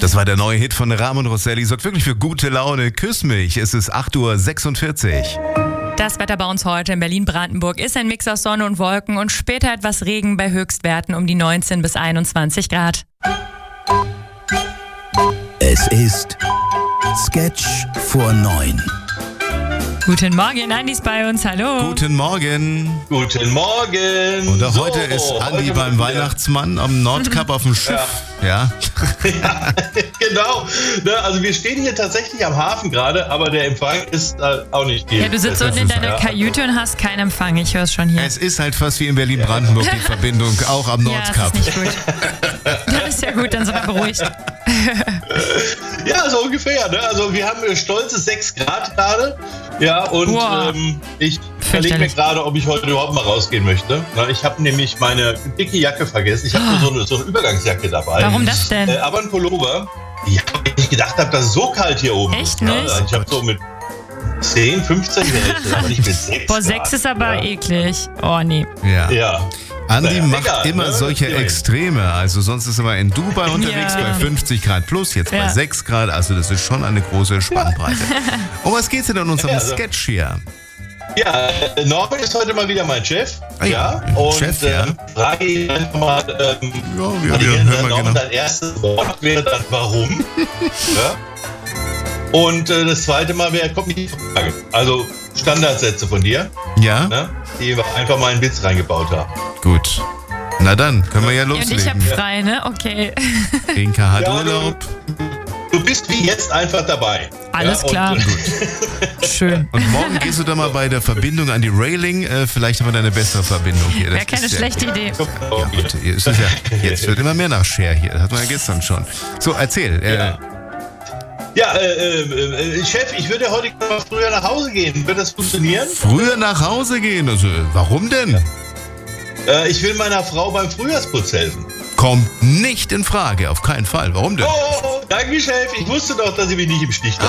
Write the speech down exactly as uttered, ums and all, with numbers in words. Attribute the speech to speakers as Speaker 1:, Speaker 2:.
Speaker 1: Das war der neue Hit von Ramon Rosselli. Sorgt wirklich für gute Laune. Küss mich. Es ist acht Uhr sechsundvierzig.
Speaker 2: Das Wetter bei uns heute in Berlin-Brandenburg ist ein Mix aus Sonne und Wolken und später etwas Regen bei Höchstwerten um die neunzehn bis einundzwanzig Grad.
Speaker 3: Es ist Sketch vor neun.
Speaker 2: Guten Morgen, Andi ist bei uns, hallo.
Speaker 1: Guten Morgen.
Speaker 4: Guten Morgen.
Speaker 1: Und
Speaker 4: so,
Speaker 1: heute ist Andi
Speaker 4: heute
Speaker 1: beim Weihnachtsmann am Nordkap auf dem Schiff. Ja.
Speaker 4: Ja, ja genau. Ne, also wir stehen hier tatsächlich am Hafen gerade, aber der Empfang ist äh, auch nicht viel.
Speaker 2: Ja, du sitzt unten in deiner
Speaker 4: ja.
Speaker 2: Kajüte und hast keinen Empfang, ich höre es schon hier.
Speaker 1: Es ist halt fast wie in Berlin-Brandenburg, die Verbindung, auch am Nordkap.
Speaker 2: Ja, das ist nicht gut. Das ist ja gut, dann sind wir beruhigt.
Speaker 4: Ja, so ungefähr. Ne? Also wir haben äh, stolze sechs Grad gerade. Ja, und
Speaker 2: wow.
Speaker 4: ähm, ich überlege mir gerade, ob ich heute überhaupt mal rausgehen möchte. Na, ich habe nämlich meine dicke Jacke vergessen. Ich habe nur so eine, so eine Übergangsjacke dabei.
Speaker 2: Warum das denn?
Speaker 4: Äh, aber ein Pullover. Ja, weil ich gedacht habe, das ist so kalt hier oben.
Speaker 2: Echt
Speaker 4: Ja,
Speaker 2: nicht?
Speaker 4: ich habe so mit zehn, fünfzehn gerechnet, aber nicht mit sechs.
Speaker 2: Boah, sechs ist aber
Speaker 4: ja.
Speaker 2: eklig. Oh, nee.
Speaker 1: Ja.
Speaker 4: Ja.
Speaker 1: Andi
Speaker 4: Naja,
Speaker 1: macht
Speaker 4: egal,
Speaker 1: immer
Speaker 4: ne?
Speaker 1: solche
Speaker 4: Ja.
Speaker 1: Extreme. Also sonst ist er mal in Dubai unterwegs
Speaker 2: Ja.
Speaker 1: bei fünfzig Grad plus, jetzt bei
Speaker 2: Ja.
Speaker 1: sechs Grad. Also das ist schon eine große Spannbreite. Um was geht's denn in unserem
Speaker 4: Ja, also-
Speaker 1: Sketch hier?
Speaker 4: Ja, äh, Norbert ist heute mal wieder mein Chef.
Speaker 1: Ah ja,
Speaker 4: ja, und
Speaker 1: Chef, ja.
Speaker 4: ähm, frage ihn einfach mal, ähm,
Speaker 1: Ja, wir,
Speaker 4: die
Speaker 1: wir
Speaker 4: Gänse,
Speaker 1: hören mal
Speaker 4: Norbert,
Speaker 1: genau.
Speaker 4: dein erstes Wort wäre dann warum. Ja? Und äh, das zweite Mal wäre, kommt nicht die Frage. Also Standardsätze von dir,
Speaker 1: Ja,
Speaker 4: ne, die wir einfach mal einen Witz reingebaut haben.
Speaker 1: gut. Na dann, können wir ja
Speaker 2: Ja, und ich hab
Speaker 1: loslegen.
Speaker 2: frei, ne? Okay.
Speaker 1: Inka hat
Speaker 4: Ja,
Speaker 1: Urlaub.
Speaker 4: Du bist wie jetzt einfach dabei.
Speaker 2: Alles
Speaker 4: ja,
Speaker 2: klar.
Speaker 4: Und,
Speaker 2: Schön.
Speaker 1: Und morgen gehst du dann mal bei der Verbindung an die Railing. Äh, vielleicht haben wir da eine bessere Verbindung hier. Das
Speaker 2: Wäre keine
Speaker 1: ist ja
Speaker 2: schlechte
Speaker 1: gut.
Speaker 2: Idee.
Speaker 1: Ja, gut. Hier ist es ja, jetzt wird immer mehr nach Share hier. Das hatten wir ja gestern schon. So, erzähl. Äh,
Speaker 4: Ja. Ja, äh, äh, äh, Chef, ich würde heute mal früher nach Hause gehen. Wird das funktionieren?
Speaker 1: Früher nach Hause gehen. Also, warum denn?
Speaker 4: Äh, ich will meiner Frau beim Frühjahrsputz helfen.
Speaker 1: Kommt nicht in Frage. Auf keinen Fall. Warum denn?
Speaker 4: Oh, oh, oh, danke, Chef. Ich wusste doch, dass Sie mich nicht im Stich lassen.